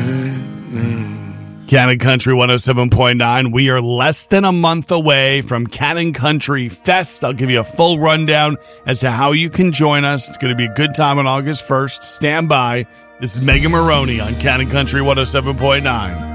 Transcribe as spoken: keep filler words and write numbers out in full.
Cannon Country one oh seven point nine. We are less than a month away from Cannon Country Fest. I'll give you a full rundown as to how you can join us. It's going to be a good time on August first. Stand by. This is Megan Maroney on Cannon Country one oh seven point nine.